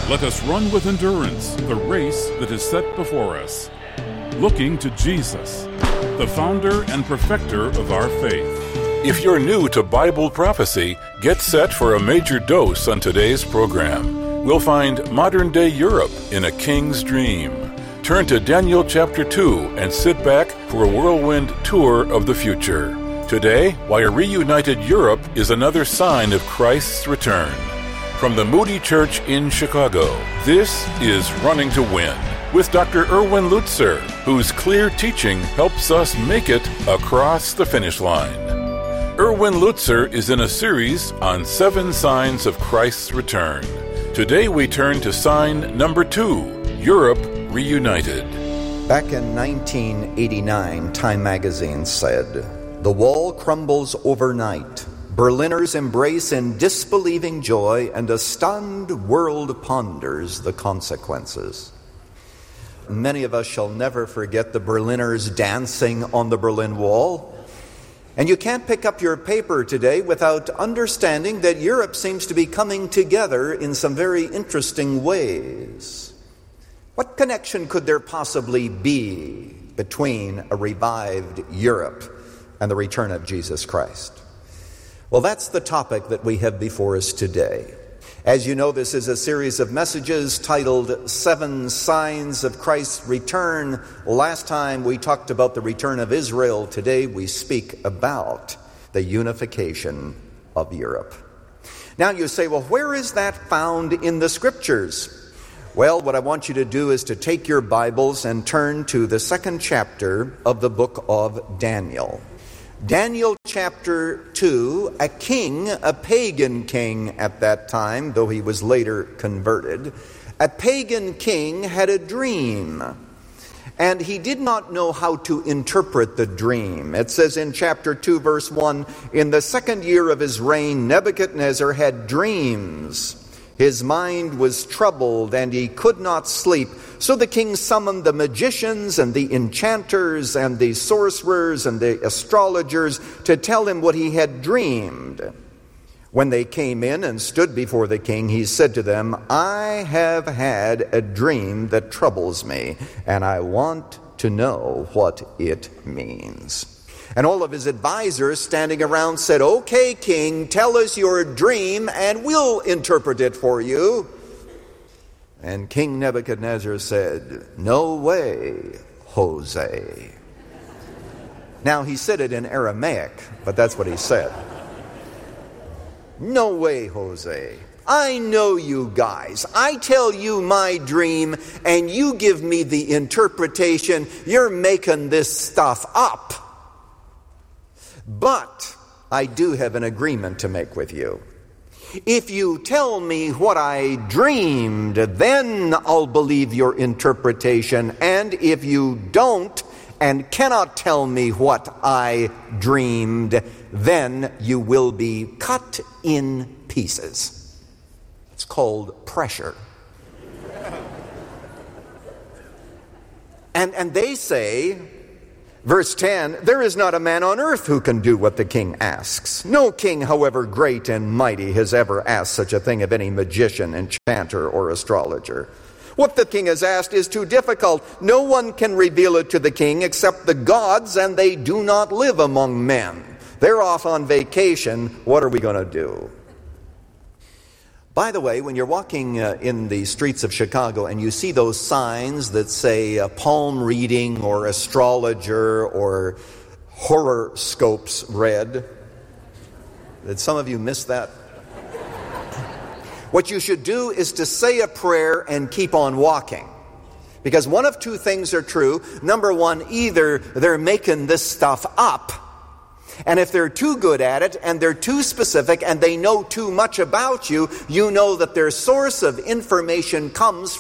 Let us run with endurance the race that is set before us, looking to Jesus, the founder and perfecter of our faith. If you're new to Bible prophecy, get set for a major dose on today's program. We'll find modern-day Europe in a king's dream. Turn to Daniel chapter 2 and sit back for a whirlwind tour of the future. Today, why a reunited Europe is another sign of Christ's return. From the Moody Church in Chicago, this is Running to Win with Dr. Erwin Lutzer, whose clear teaching helps us make it across the finish line. Erwin Lutzer is in a series on 7 signs of Christ's return. Today we turn to sign number 2, Europe reunited. Back in 1989, Time magazine said, "The wall crumbles overnight. Berliners embrace in disbelieving joy, and a stunned world ponders the consequences." Many of us shall never forget the Berliners dancing on the Berlin Wall. And you can't pick up your paper today without understanding that Europe seems to be coming together in some very interesting ways. What connection could there possibly be between a revived Europe and the return of Jesus Christ? Well, that's the topic that we have before us today. As you know, this is a series of messages titled 7 Signs of Christ's Return. Last time we talked about the return of Israel. Today we speak about the unification of Europe. Now you say, well, where is that found in the Scriptures? Well, what I want you to do is to take your Bibles and turn to the 2nd chapter of the book of Daniel. Daniel chapter 2, a king, a pagan king at that time, though he was later converted, a pagan king had a dream, and he did not know how to interpret the dream. It says in chapter 2, verse 1, "In the 2nd year of his reign, Nebuchadnezzar had dreams. His mind was troubled, and he could not sleep. So the king summoned the magicians and the enchanters and the sorcerers and the astrologers to tell him what he had dreamed. When they came in and stood before the king, he said to them, 'I have had a dream that troubles me, and I want to know what it means.' And all of his advisors standing around said, 'Okay, king, tell us your dream and we'll interpret it for you.' And King Nebuchadnezzar said, 'No way, Jose.'" Now he said it in Aramaic, but that's what he said. "No way, Jose. I know you guys. I tell you my dream and you give me the interpretation. You're making this stuff up. But I do have an agreement to make with you. If you tell me what I dreamed, then I'll believe your interpretation. And if you don't and cannot tell me what I dreamed, then you will be cut in pieces." It's called pressure. And they say, verse 10, "There is not a man on earth who can do what the king asks. No king, however great and mighty, has ever asked such a thing of any magician, enchanter, or astrologer. What the king has asked is too difficult. No one can reveal it to the king except the gods, and they do not live among men. They're off on vacation. What are we going to do?" By the way, when you're walking in the streets of Chicago and you see those signs that say palm reading or astrologer or horoscopes read, did some of you miss that? What you should do is to say a prayer and keep on walking. Because one of two things are true. Number one, either they're making this stuff up, and if they're too good at it and they're too specific and they know too much about you, you know that their source of information comes